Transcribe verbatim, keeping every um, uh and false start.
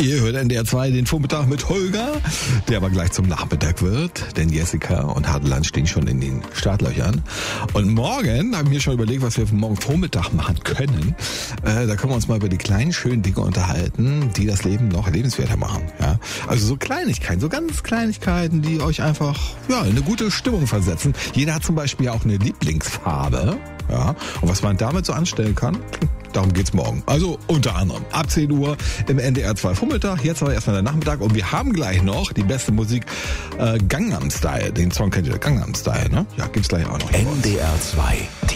Ihr hört N D R zwei den Vormittag mit Holger, der aber gleich zum Nachmittag wird, denn Jessica und Hadeland stehen schon in den Startlöchern. Und morgen haben wir schon überlegt, was wir morgen Vormittag machen können. Äh, da können wir uns mal über die kleinen, schönen Dinge unterhalten, die das Leben noch lebenswerter machen. Ja? Also so Kleinigkeiten, so ganz Kleinigkeiten, die euch einfach ja, in eine gute Stimmung versetzen. Jeder hat zum Beispiel auch eine Lieblingsfarbe. Ja? Und was man damit so anstellen kann, darum geht's morgen. Also unter anderem ab zehn Uhr im N D R zwei Vormittag. Jetzt aber erstmal der Nachmittag. Und wir haben gleich noch die beste Musik, äh, Gangnam Style. Den Song kennt ihr, Gangnam Style, ne? Ja, gibt's gleich auch noch. N D R zwei